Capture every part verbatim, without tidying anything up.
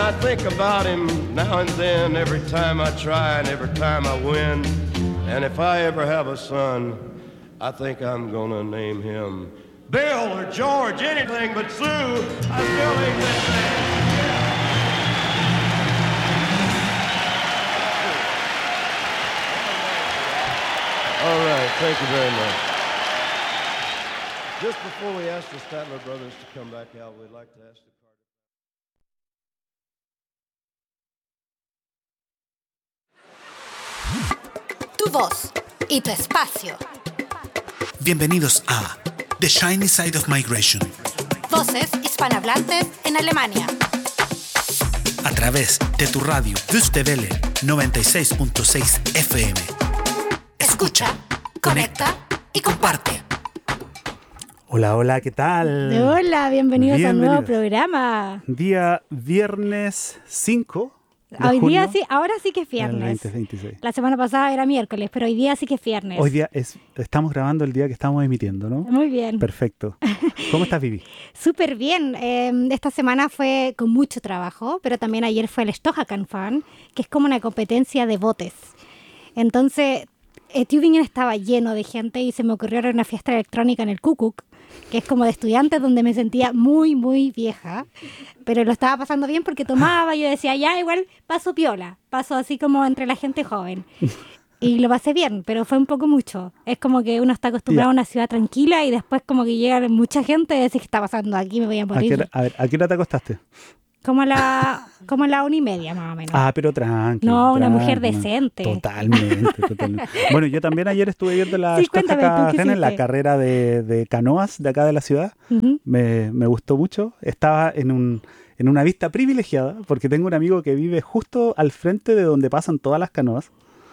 I think about him now and then, every time I try and every time I win. And if I ever have a son, I think I'm gonna name him Bill or George, anything but Sue. I still ain't that man. All right, thank you very much. Just before we ask the Statler brothers to come back out, we'd like to ask the Tu voz y tu espacio. Bienvenidos a The Shiny Side of Migration. Voces hispanohablantes en Alemania. A través de tu radio Deutsche Welle noventa y seis punto seis F M. Escucha, conecta y comparte. Hola, hola, ¿qué tal? Hola, bienvenidos, bienvenidos. a un nuevo programa. Día viernes cinco de Hoy junio día sí, ahora sí que es del viernes. veinte veintiséis. La semana pasada era miércoles, pero hoy día sí que es viernes. Hoy día es, estamos grabando el día que estamos emitiendo, ¿no? Muy bien. Perfecto. ¿Cómo estás, Vivi? Súper bien. Eh, esta semana fue con mucho trabajo, pero también ayer fue el Stohakan-Fan, que es como una competencia de botes. Entonces, eh, Tübingen estaba lleno de gente y se me ocurrió ir a una fiesta electrónica en el Kuckuck, que es como de estudiantes, donde me sentía muy, muy vieja, pero lo estaba pasando bien porque tomaba, yo decía, ya, igual paso piola, paso así como entre la gente joven. Y lo pasé bien, pero fue un poco mucho. Es como que uno está acostumbrado Ya. a una ciudad tranquila y después como que llega mucha gente y decís, ¿qué está pasando aquí? Me voy a ¿A qué, morir. hora- a ver, ¿a qué hora te acostaste? Como a la, como a la una y media más o menos. Ah, pero tranqui. No, una tranqui, mujer no. decente. Totalmente, totalmente. Bueno, yo también ayer estuve viendo la Sí, cuéntame, ¿tú qué en la hiciste? carrera de, de canoas de acá de la ciudad. Ujú. Me, me gustó mucho. Estaba en un en una vista privilegiada porque tengo un amigo que vive justo al frente de donde pasan todas las canoas.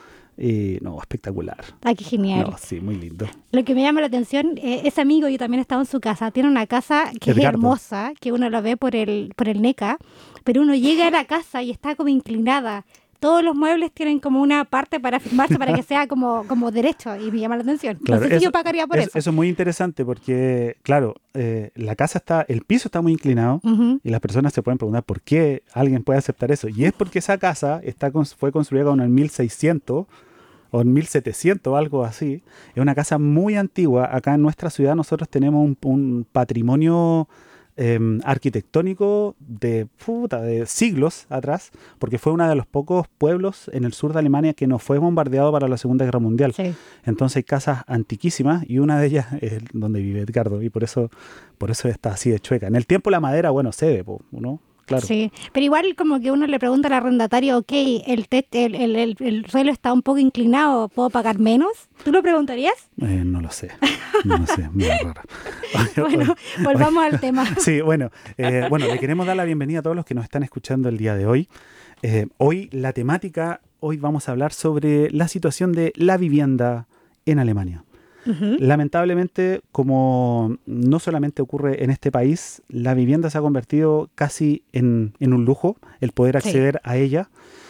Y no, espectacular. Ah, qué genial. No, sí, muy lindo. Lo que me llama la atención, eh, ese amigo, yo también he estado en su casa, tiene una casa que Edgardo. es hermosa, que uno la ve por el, por el NECA, pero uno llega a la casa y está como inclinada. Todos los muebles tienen como una parte para firmarse para que sea como, como derecho, y me llama la atención. Claro, no sé si eso- yo pagaría por es- eso. Eso es muy interesante porque, claro, eh, la casa está, el piso está muy inclinado. Ujú. Y las personas se pueden preguntar por qué alguien puede aceptar eso. Y es porque esa casa está, cons- fue construida como en el mil seiscientos o en mil setecientos, algo así. Es una casa muy antigua. Acá en nuestra ciudad nosotros tenemos un, un patrimonio eh, arquitectónico de, puta, de siglos atrás, porque fue uno de los pocos pueblos en el sur de Alemania que no fue bombardeado para la Segunda Guerra Mundial. Sí. Entonces hay casas antiquísimas y una de ellas es donde vive Edgardo y por eso, por eso está así de chueca. En el tiempo la madera, bueno, cede, po, ¿no? Claro. Sí, pero igual como que uno le pregunta al arrendatario, ok, el, te- el, el, el, el suelo está un poco inclinado, ¿puedo pagar menos? ¿Tú lo preguntarías? Eh, no lo sé, no lo sé, muy raro. Bueno, volvamos al tema. Sí, bueno, eh, bueno, le queremos dar la bienvenida a todos los que nos están escuchando el día de hoy. Eh, hoy la temática, hoy vamos a hablar sobre la situación de la vivienda en Alemania. Ujú. Lamentablemente, como no solamente ocurre en este país, la vivienda se ha convertido casi en, en un lujo, el poder Sí. acceder a ella.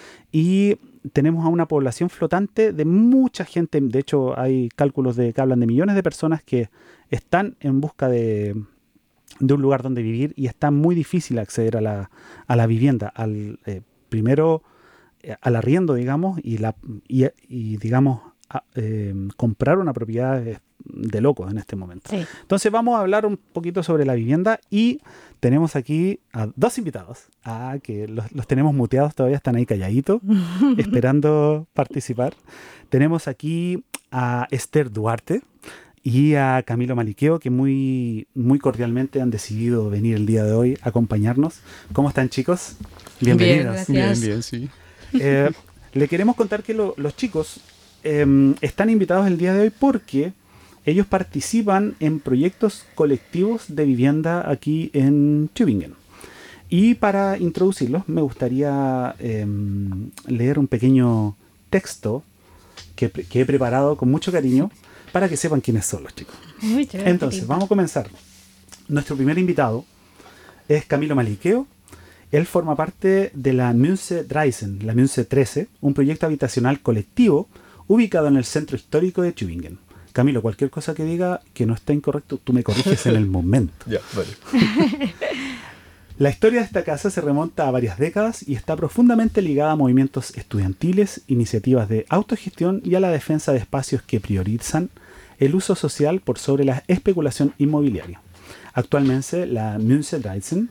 Y tenemos a una población flotante de mucha gente. De hecho, hay cálculos de, que hablan de millones de personas que están en busca de, de un lugar donde vivir y está muy difícil acceder a la, a la vivienda. Al, eh, primero, eh, al arriendo, digamos, y, la, y, y digamos, a, eh, comprar una propiedad es de locos en este momento. Sí. Entonces vamos a hablar un poquito sobre la vivienda y tenemos aquí a dos invitados, ah, que los, los tenemos muteados todavía, están ahí calladitos, esperando participar. Tenemos aquí a Esther Duarte y a Camilo Maliqueo, que muy, muy cordialmente han decidido venir el día de hoy a acompañarnos. ¿Cómo están, chicos? Bienvenidos. Bien, gracias. Bien, bien, sí. Eh, le queremos contar que lo- los chicos eh, están invitados el día de hoy porque ellos participan en proyectos colectivos de vivienda aquí en Tübingen. Y para introducirlos me gustaría eh, leer un pequeño texto que, pre- que he preparado con mucho cariño para que sepan quiénes son los chicos. Muy chévere. Entonces, vamos a comenzar. Nuestro primer invitado es Camilo Maliqueo. Él forma parte de la Münze Dreisen, la Münze trece, un proyecto habitacional colectivo ubicado en el centro histórico de Tübingen. Camilo, cualquier cosa que diga que no está incorrecto, tú me corriges en el momento. Ya, vale. La historia de esta casa se remonta a varias décadas y está profundamente ligada a movimientos estudiantiles, iniciativas de autogestión y a la defensa de espacios que priorizan el uso social por sobre la especulación inmobiliaria. Actualmente, la Münsterreisen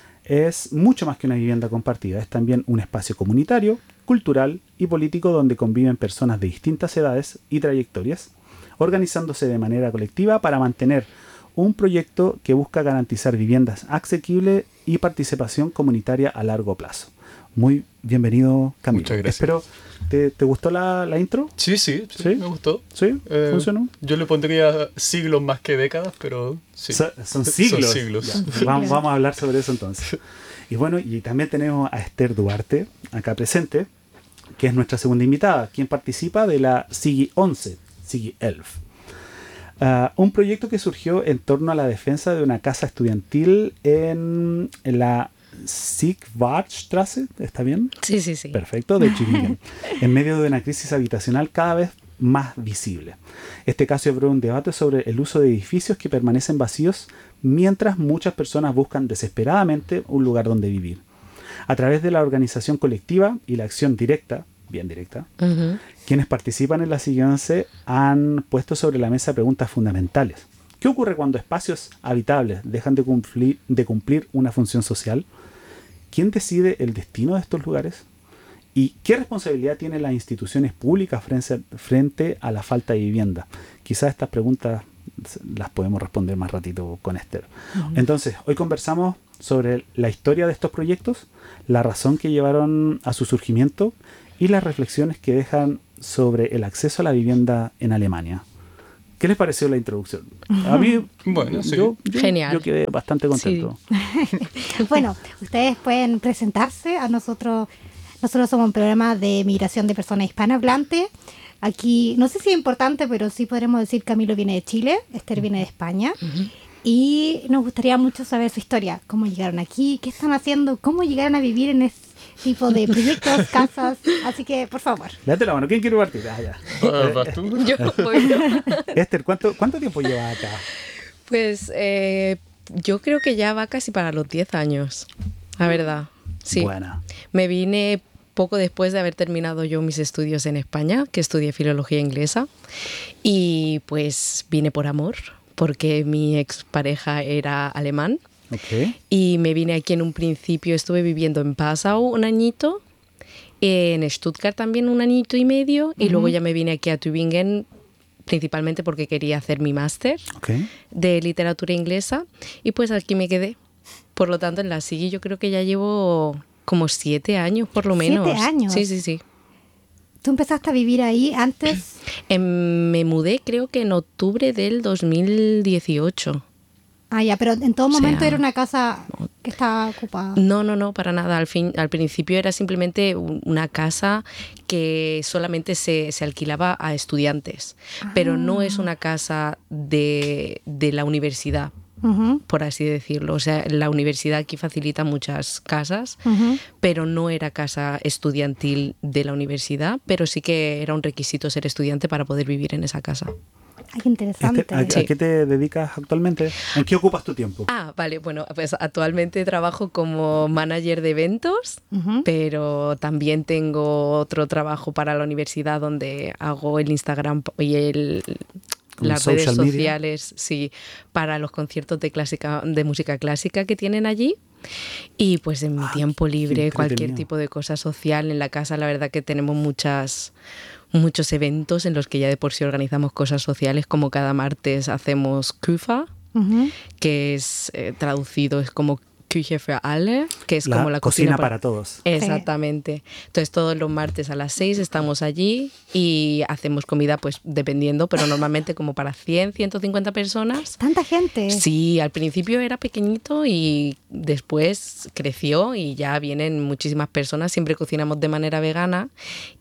es mucho más que una vivienda compartida, es también un espacio comunitario, cultural y político donde conviven personas de distintas edades y trayectorias, organizándose de manera colectiva para mantener un proyecto que busca garantizar viviendas asequibles y participación comunitaria a largo plazo. Muy bienvenido, Camilo. Muchas gracias. Espero, ¿te, te gustó la, la intro? Sí, sí, sí, ¿Sí? me gustó. ¿Sí? Eh, ¿Funcionó? Yo le pondría siglos más que décadas, pero sí. So- son siglos. Son siglos. Ya, vamos, vamos a hablar sobre eso entonces. Y bueno, y también tenemos a Esther Duarte, acá presente, que es nuestra segunda invitada, quien participa de la SIGI once, SIGI Elf. Uh, un proyecto que surgió en torno a la defensa de una casa estudiantil en, en la Sigwartstraße, ¿está bien? Sí, sí, sí. Perfecto, de Tübingen, en medio de una crisis habitacional cada vez más visible. Este caso abrió un debate sobre el uso de edificios que permanecen vacíos mientras muchas personas buscan desesperadamente un lugar donde vivir. A través de la organización colectiva y la acción directa, bien directa, Ujú. quienes participan en la siguiente han puesto sobre la mesa preguntas fundamentales. ¿Qué ocurre cuando espacios habitables dejan de cumplir, de cumplir una función social? ¿Quién decide el destino de estos lugares? ¿Y qué responsabilidad tienen las instituciones públicas frente, frente a la falta de vivienda? Quizás estas preguntas las podemos responder más ratito con Esther. Uh-huh. Entonces, hoy conversamos sobre la historia de estos proyectos, la razón que llevaron a su surgimiento y las reflexiones que dejan sobre el acceso a la vivienda en Alemania. ¿Qué les pareció la introducción? A mí, bueno, sí. yo, yo, Genial. yo quedé bastante contento. Sí. Bueno, ustedes pueden presentarse. A nosotros, nosotros somos un programa de migración de personas hispanohablantes. Aquí, no sé si es importante, pero sí podremos decir Camilo viene de Chile, Esther viene de España. Uh-huh. Y nos gustaría mucho saber su historia. ¿Cómo llegaron aquí? ¿Qué están haciendo? ¿Cómo llegaron a vivir en este tipo de proyectos, casas? Así que, por favor. Date la mano. ¿Quién quiere partir? Ah, ya. Uh, ¿Vas tú? Yo voy. Esther, ¿cuánto, ¿cuánto tiempo llevas acá? Pues eh, yo creo que ya va casi para los diez años, la verdad. Sí. Buena. Me vine poco después de haber terminado yo mis estudios en España, que estudié filología inglesa, y pues vine por amor, porque mi expareja era alemán. Okay. Y me vine aquí en un principio, estuve viviendo en Passau un añito, en Stuttgart también un añito y medio, uh-huh. y luego ya me vine aquí a Tübingen principalmente porque quería hacer mi máster okay. de literatura inglesa, y pues aquí me quedé. Por lo tanto, en la SIGI yo creo que ya llevo como siete años por lo menos. ¿Siete años? Sí, sí, sí. ¿Tú empezaste a vivir ahí antes? Eh, me mudé creo que en octubre del dos mil dieciocho. Ah, ya, pero en todo O momento sea, era una casa que estaba ocupada. No, no, no, para nada. Al fin, al principio era simplemente un- una casa que solamente se, se alquilaba a estudiantes, Ah. pero no es una casa de, de la universidad, Ujú, por así decirlo. O sea, la universidad aquí facilita muchas casas, ujú. pero no era casa estudiantil de la universidad, pero sí que era un requisito ser estudiante para poder vivir en esa casa. Ay, qué interesante. Esther, ¿a, Sí. a qué te dedicas actualmente? ¿En qué ocupas tu tiempo? Ah, vale, bueno, pues actualmente trabajo como manager de eventos, Ujú. pero también tengo otro trabajo para la universidad donde hago el Instagram y el, Como las redes social media. sociales, sí, para los conciertos de clásica, de música clásica que tienen allí. Y pues en mi Ah, tiempo qué libre, cualquier entretenido. tipo de cosa social en la casa, la verdad que tenemos muchas muchos eventos en los que ya de por sí organizamos cosas sociales, como cada martes hacemos Küfa, Ujú. que es eh, traducido es como Küche für alle, que es la como la cocina cocina para todos. Exactamente. Entonces todos los martes a las seis estamos allí y hacemos comida, pues dependiendo, pero normalmente como para cien, ciento cincuenta personas. Tanta gente. Sí, al principio era pequeñito y después creció y ya vienen muchísimas personas. Siempre cocinamos de manera vegana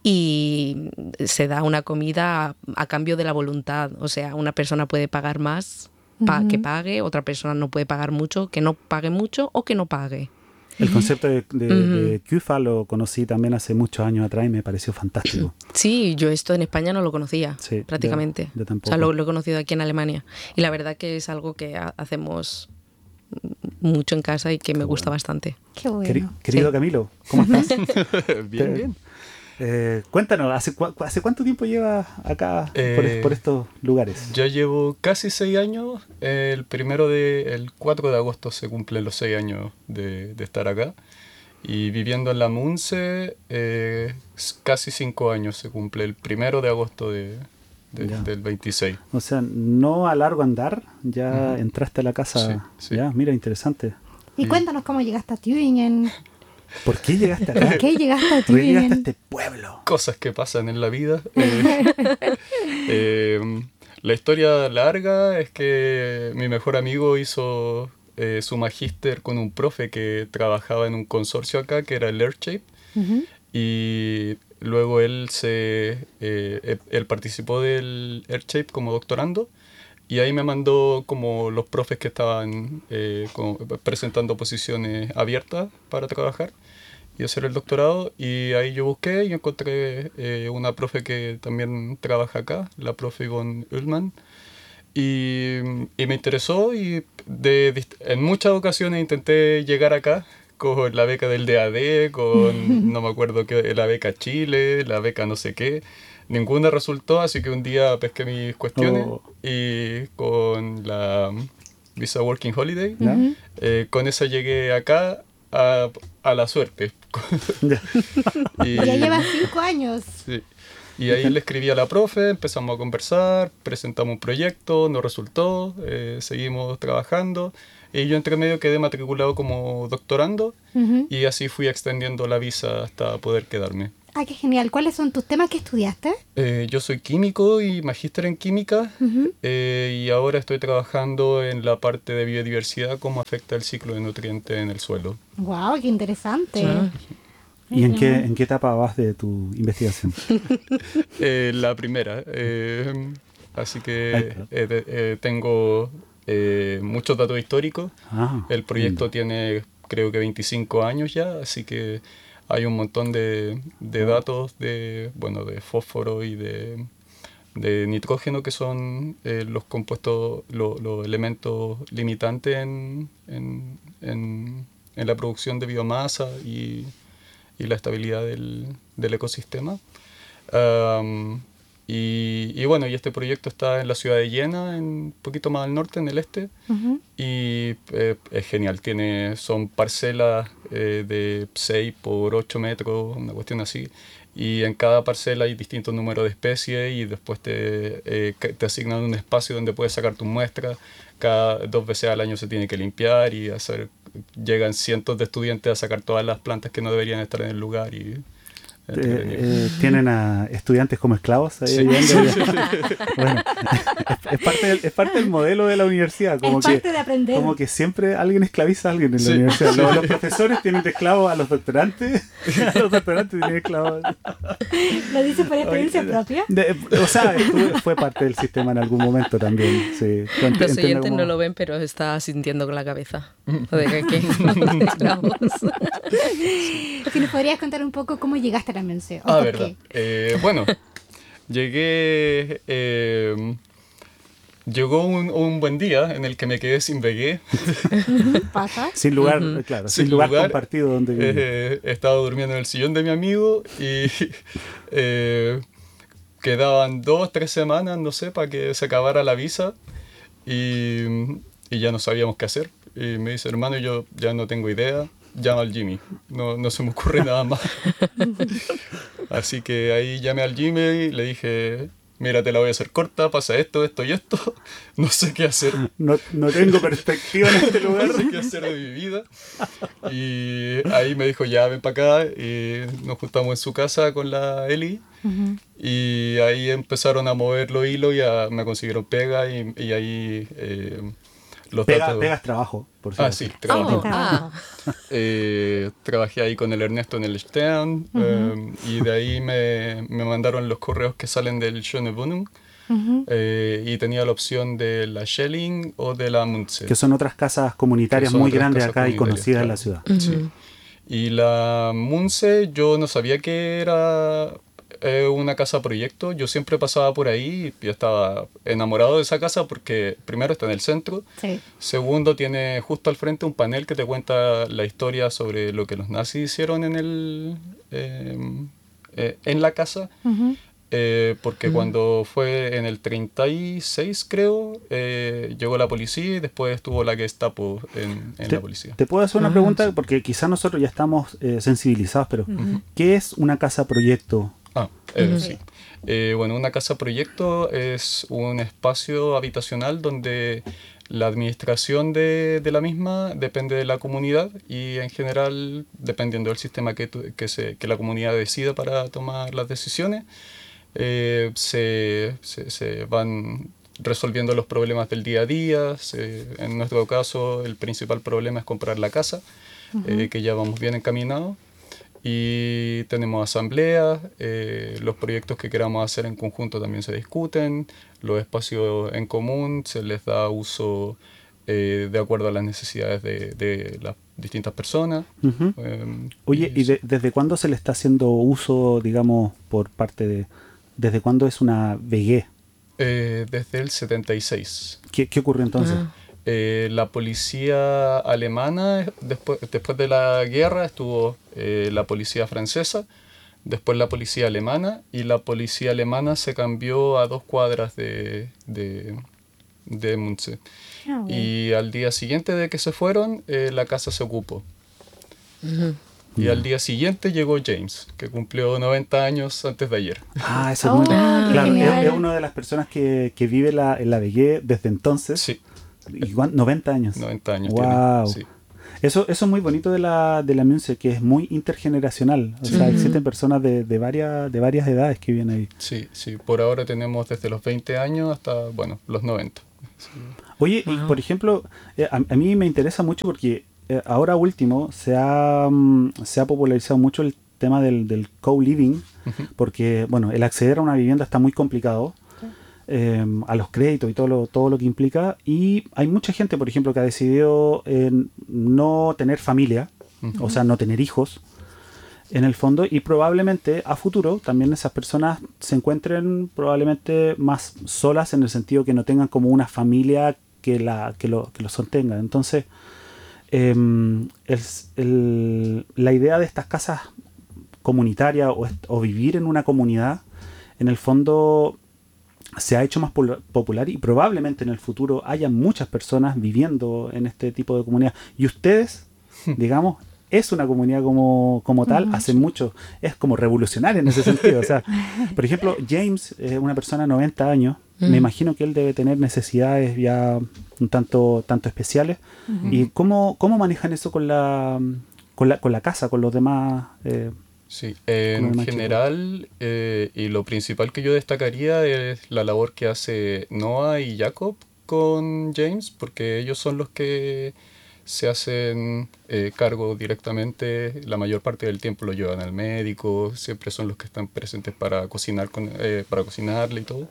y se da una comida a, a cambio de la voluntad. O sea, una persona puede pagar más pa- que pague, otra persona no puede pagar mucho, que no pague mucho o que no pague. El concepto de, de, Ujú. de Küfa lo conocí también hace muchos años atrás y me pareció fantástico. Sí, yo esto en España no lo conocía, Sí, prácticamente. yo- yo tampoco. O sea, lo, lo he conocido aquí en Alemania. Y la verdad que es algo que ha- hacemos mucho en casa y que me gusta bastante. Qué bueno. Queri- querido Sí. Camilo, ¿cómo estás? bien, Te- bien. Eh, cuéntanos, ¿hace, cua- ¿hace cuánto tiempo llevas acá por, Eh, es- por estos lugares? Ya llevo casi seis años. El primero de, el cuatro de agosto se cumplen los seis años de, de estar acá. Y viviendo en la Munce, eh, s- casi cinco años se cumple el primero de agosto de, de- Ya. del veintiséis. O sea, no a largo andar, ya entraste a la casa. Sí, sí. Ya, mira, interesante. Y cuéntanos cómo llegaste a Tübingen. ¿Por qué llegaste acá? ¿Por qué llegaste a ¿Por qué llegaste a Tübingen? este pueblo? Cosas que pasan en la vida. Eh, eh, la historia larga es que mi mejor amigo hizo eh, su magíster con un profe que trabajaba en un consorcio acá, que era el EarthShape, Ujú. y luego él, se, eh, él- él participó del EarthShape como doctorando, y ahí me mandó como los profes que estaban eh, como presentando posiciones abiertas para trabajar y hacer el doctorado, y ahí yo busqué y encontré eh, una profe que también trabaja acá, la profe Yvonne Ullman, y, y me interesó, y de, dist- en muchas ocasiones intenté llegar acá con la beca del D A D, con no me acuerdo qué, la beca Chile, la beca no sé qué. Ninguna resultó, así que un día pesqué mis cuestiones Oh. y con la Visa Working Holiday, ¿Ya? eh, con esa llegué acá a, a la suerte. Ya. y, Ya llevas cinco años. sí. Y ahí le escribí a la profe, empezamos a conversar, presentamos un proyecto, no resultó, eh, seguimos trabajando. Y yo entre medio quedé matriculado como doctorando, Ujú. y así fui extendiendo la visa hasta poder quedarme. Ah, qué genial. ¿Cuáles son tus temas que estudiaste? Eh, yo soy químico y magíster en química, Ujú. eh, y ahora estoy trabajando en la parte de biodiversidad, cómo afecta el ciclo de nutrientes en el suelo. Wow, qué interesante. Ah. ¿Y en qué, en qué etapa vas de tu investigación? Eh, la primera. eh, así Ahí que está. eh, de- eh, tengo eh, muchos datos históricos. Ah, El proyecto lindo. tiene creo que veinticinco años ya, así que hay un montón de, de datos de, bueno, de fósforo y de, de nitrógeno, que son eh, los compuestos, lo- los elementos limitantes en, en, en- en la producción de biomasa y, y la estabilidad del, del ecosistema. Am, y, y bueno, y este proyecto está en la ciudad de Jena, un poquito más al norte, en el este. Ujú. Y eh, es genial, tiene, son parcelas eh, de seis por ocho metros, una cuestión así. Y en cada parcela hay distintos números de especies, y después te, eh, ca- te asignan un espacio donde puedes sacar tus muestras. Cada dos veces al año se tiene que limpiar y hacer, llegan cientos de estudiantes a sacar todas las plantas que no deberían estar en el lugar. Y, Eh, entretenido. eh, ¿Tienen a estudiantes como esclavos ahí Sí. ayudando? Bueno, es, es parte del, es parte del modelo de la universidad. Como Es que, parte de aprender. como que siempre alguien esclaviza a alguien en la Sí. universidad. Los, los profesores tienen de esclavos a los doctorantes, los doctorantes tienen esclavos. ¿Lo dices por experiencia Oye, propia? de- o sea, estuve- fue parte del sistema en algún momento también. Sí. Ent- Los entiendo oyentes cómo- no lo ven, pero está sintiendo con la cabeza. O de que, que esclavos. Si nos podrías contar un poco cómo llegaste a la mención. Ah, verdad. Eh, bueno, llegué... eh, llegó un, un buen día en el que me quedé sin vegué. ¿Pasa? Sin lugar, claro, sin, Sin lugar, lugar, compartido donde vivir. Eh, estaba durmiendo en el sillón de mi amigo, y eh, quedaban dos, tres semanas, no sé, para que se acabara la visa, y, y ya no sabíamos qué hacer. Y me dice, hermano, yo ya no tengo idea, llama al Jimmy, no, no se me ocurre nada más. Así que ahí llamé al Jimmy y le dije, mira, te la voy a hacer corta, pasa esto, esto y esto, no sé qué hacer. No, no tengo perspectiva en este lugar. No sé qué hacer de mi vida. Y ahí me dijo, ya ven para acá. Y nos juntamos en su casa con la Eli. Y ahí empezaron a mover los hilos y a- me consiguieron pega. Y, y ahí eh, los Pega, datos... pegas trabajo, por Ah, cierto. sí, trabajo. Oh, ah. Eh, trabajé ahí con el Ernesto en el Stern. eh, y de ahí me, me mandaron los correos que salen del Schöne Wohnung. eh, y tenía la opción de la Schelling o de la Munze. Que son otras casas comunitarias Que son muy otras grandes casas acá y conocidas en la comunitarias, ciudad. Sí. Y la Munce, yo no sabía que era es una casa proyecto. Yo siempre pasaba por ahí y estaba enamorado de esa casa porque primero está en el centro. Sí. Segundo, tiene justo al frente un panel que te cuenta la historia sobre lo que los nazis hicieron en el eh, eh, en la casa. Ujú. Eh, porque cuando fue en el treinta y seis, creo, eh, llegó la policía y después estuvo la Gestapo en, en te, la policía. te puedo hacer una Ah, pregunta, sí. porque quizás nosotros ya estamos eh, sensibilizados, pero ¿qué es una casa proyecto? Ah, eh, Ujú. sí. Eh, bueno, una casa proyecto es un espacio habitacional donde la administración de, de la misma depende de la comunidad y en general, dependiendo del sistema que, tu- que, se, que la comunidad decida para tomar las decisiones, eh, se, se, se van resolviendo los problemas del día a día. Se- en nuestro caso, el principal problema es comprar la casa, eh, que ya vamos bien encaminados. Y tenemos asambleas, eh, los proyectos que queramos hacer en conjunto también se discuten, los espacios en común se les da uso eh, de acuerdo a las necesidades de, de las distintas personas. Ujú. Eh, Oye, ¿y de- desde cuándo se le está haciendo uso, digamos, por parte de... ¿Desde cuándo es una vegué? eh, desde el setenta y seis. ¿Qué, qué ocurrió entonces? Ah. Eh, la policía alemana, después, después de la guerra, estuvo eh, la policía francesa, después la policía alemana, y la policía alemana se cambió a dos cuadras de, de, de Munze. Ah, bueno. Y al día siguiente de que se fueron, eh, la casa se ocupó. Y al día siguiente llegó James, que cumplió noventa años antes de ayer. Ah, eso es Oh, muy... qué Claro, es, genial. es una de las personas que, que vive la, en la vegué desde entonces. Sí, ¿Y cuán- noventa años. noventa años Wow. tiene. Sí. Eso, eso es muy bonito de la, de la Munce, que es muy intergeneracional. O sea, existen personas de, de, varias, de varias edades que viven ahí. Sí, sí, por ahora tenemos desde los veinte años hasta, bueno, los noventa. Sí. Oye, y por ejemplo, eh, a, a mí me interesa mucho porque eh, ahora último se ha, mm, se ha popularizado mucho el tema del, del co-living, porque, bueno, el acceder a una vivienda está muy complicado, eh, a los créditos y todo lo, todo lo que implica, y hay mucha gente, por ejemplo, que ha decidido eh, no tener familia, o sea, no tener hijos, en el fondo, y probablemente a futuro también esas personas se encuentren probablemente más solas en el sentido que no tengan como una familia que, la, que, lo, que lo sostenga. Entonces, eh, el, el- la idea de estas casas comunitarias o, est- o vivir en una comunidad, en el fondo se ha hecho más pol- popular y probablemente en el futuro haya muchas personas viviendo en este tipo de comunidad. Y ustedes, digamos, es una comunidad como, como tal, hace mucho, es como revolucionaria en ese sentido. O sea, por ejemplo, James es una persona de noventa años, me imagino que él debe tener necesidades ya un tanto, tanto especiales. ¿Y cómo, cómo manejan eso con la, con la, con la casa, con los demás? eh, Sí, Con el en más chico. general, eh, y lo principal que yo destacaría es la labor que hace Noah y Jacob con James, porque ellos son los que se hacen eh, cargo directamente, la mayor parte del tiempo lo llevan al médico, siempre son los que están presentes para cocinar con, eh, para cocinarle y todo.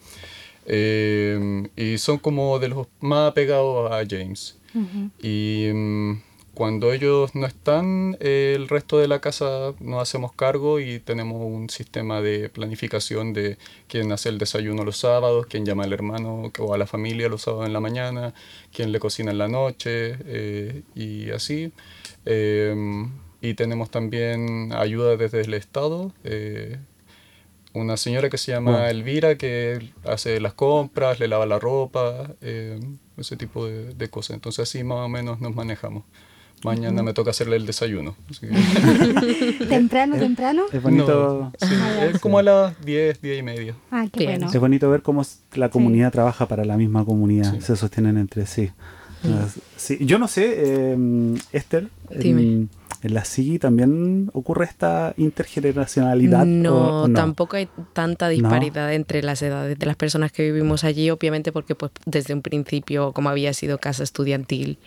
Eh, y son como de los más apegados a James. Y mm, cuando ellos no están, eh, el resto de la casa nos hacemos cargo y tenemos un sistema de planificación de quién hace el desayuno los sábados, quién llama al hermano o a la familia los sábados en la mañana, quién le cocina en la noche, eh, y así. Eh, y tenemos también ayuda desde el Estado. eh, una señora que se llama Wow. Elvira que hace las compras, le lava la ropa, eh, ese tipo de, de cosas. Entonces así más o menos nos manejamos. Mañana me toca hacerle el desayuno. Así que- ¿Temprano, temprano? es bonito. No, sí, es como a las diez, diez y media. Ah, qué Bien. bueno. Es bonito ver cómo s- la comunidad trabaja para la misma comunidad, Sí. se sostienen entre sí. Ah, sí. Yo no sé, eh, Esther, Dime. en, en la S I G también ocurre esta intergeneracionalidad. No, o- o no? tampoco hay tanta disparidad entre las edades de las personas que vivimos allí, obviamente porque pues desde un principio, como había sido casa estudiantil,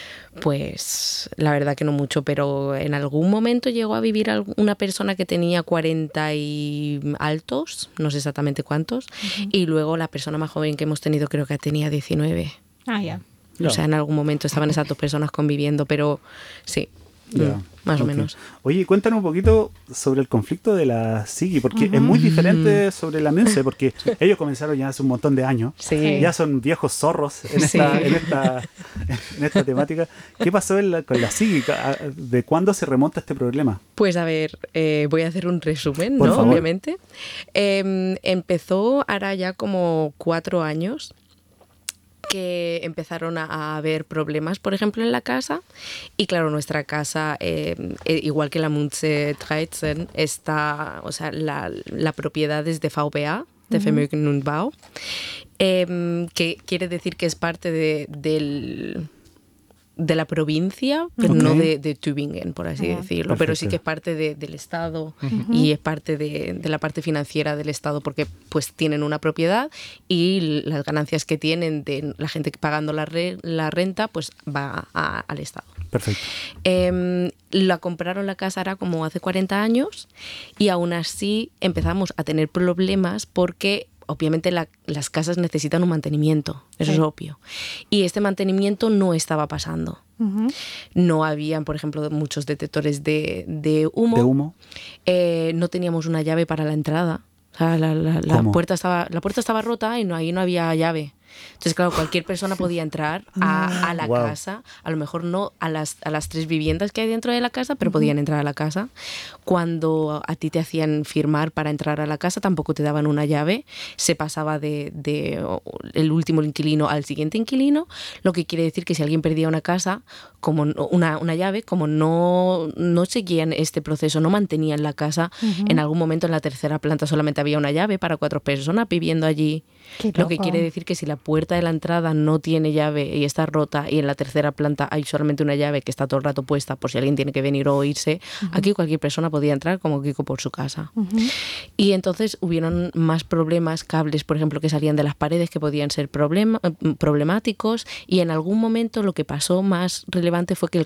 pues la verdad que no mucho, pero en algún momento llegó a vivir alg- una persona que tenía cuarenta y altos, no sé exactamente cuántos, y luego la persona más joven que hemos tenido creo que tenía diecinueve. Ah, ya. Claro. O sea, en algún momento estaban esas dos personas conviviendo, pero sí, Ya, más ok. o menos. Oye, cuéntanos un poquito sobre el conflicto de la Siggy, porque Ujú. es muy diferente sobre la Muse, porque ellos comenzaron ya hace un montón de años. Sí. Ya son viejos zorros en esta, Sí. en esta, en esta temática. ¿Qué pasó en la- con la Siggy? ¿De cuándo se remonta este problema? Pues a ver, eh, voy a hacer un resumen, Por ¿no? favor. Obviamente. Eh, empezó ahora ya como cuatro años que empezaron a, a haber problemas, por ejemplo, en la casa. Y claro, nuestra casa, eh, eh, igual que la Münze trece, está, o sea, la, la propiedad es de V B A, de Vermögen und Bau, eh, que quiere decir que es parte de, del... de la provincia, pero Ok. no de, de Tübingen, por así Ah. decirlo, pero sí Perfecto. que es parte de- del Estado y es parte de, de la parte financiera del Estado, porque pues tienen una propiedad y las ganancias que tienen de la gente pagando la, re- la renta, pues va a- al Estado. Perfecto. Eh, la compraron la casa ahora como hace cuarenta años y aún así empezamos a tener problemas porque obviamente la- las casas necesitan un mantenimiento, eso Sí. es obvio. Y este mantenimiento no estaba pasando. Ujú. No habían, por ejemplo, muchos detectores de, de humo. De humo. Eh, no teníamos una llave para la entrada. O sea, la, la- la ¿Cómo? puerta estaba, la puerta estaba rota y no, ahí no había llave. Entonces, claro, cualquier persona podía entrar a, a la Wow. casa, a lo mejor no a las, a las tres viviendas que hay dentro de la casa, pero podían entrar a la casa. Cuando a ti te hacían firmar para entrar a la casa, tampoco te daban una llave, se pasaba de, de o- el último inquilino al siguiente inquilino, lo que quiere decir que si alguien perdía una casa, como no- una, una llave, como no, no seguían este proceso, no mantenían la casa, en algún momento en la tercera planta solamente había una llave para cuatro personas viviendo allí. Qué Lo que loco. quiere decir que si la puerta de la entrada no tiene llave y está rota y en la tercera planta hay solamente una llave que está todo el rato puesta por si alguien tiene que venir o irse, aquí cualquier persona podía entrar como Kiko por su casa. Ujú. Y entonces hubieron más problemas, cables, por ejemplo, que salían de las paredes que podían ser problema- problemáticos y en algún momento lo que pasó más relevante fue que el